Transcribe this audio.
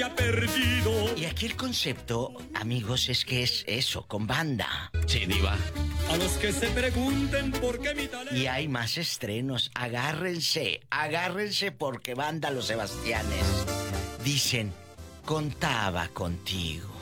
ha perdido. Y aquí el concepto, amigos, es que es eso, con banda. Sí, diva. A los que se pregunten por qué mi talento. Y hay más estrenos. Agárrense, agárrense porque banda Los Sebastianes. Dicen, contaba contigo.